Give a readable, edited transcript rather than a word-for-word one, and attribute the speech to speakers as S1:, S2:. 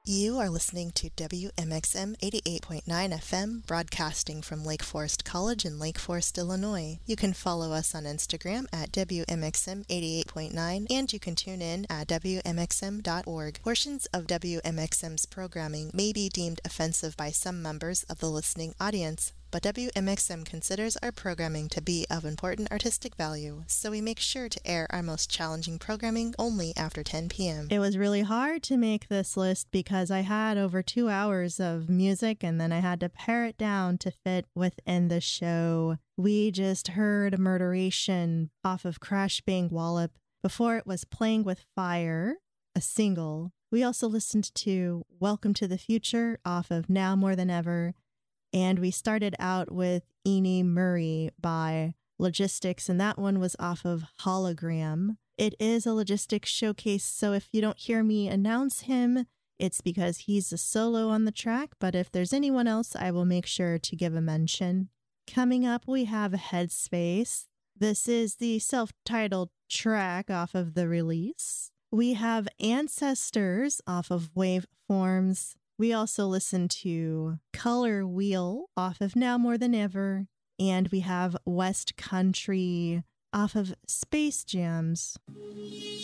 S1: You are listening to WMXM 88.9 FM, broadcasting from Lake Forest College in Lake Forest, Illinois. You can follow us on Instagram at WMXM 88.9, and you can tune in at WMXM.org. Portions of WMXM's programming may be deemed offensive by some members of the listening audience, but WMXM considers our programming to be of important artistic value, so we make sure to air our most challenging programming only after 10 p.m.
S2: It was really hard to make this list because I had over 2 hours of music and then I had to pare it down to fit within the show. We just heard Murderation off of Crash Bang Wallop. Before it was Playing with Fire, a single. We also listened to Welcome to the Future off of Now More Than Ever. And we started out with Eni Murray by Logistics, and that one was off of Hologram. It is a Logistics showcase, so if you don't hear me announce him, it's because he's a solo on the track, but if there's anyone else, I will make sure to give a mention. Coming up, we have Headspace. This is the self-titled track off of the release. We have Ancestors off of Waveforms. We also listen to Color Wheel off of Now More Than Ever, and we have West Country off of Space Jams.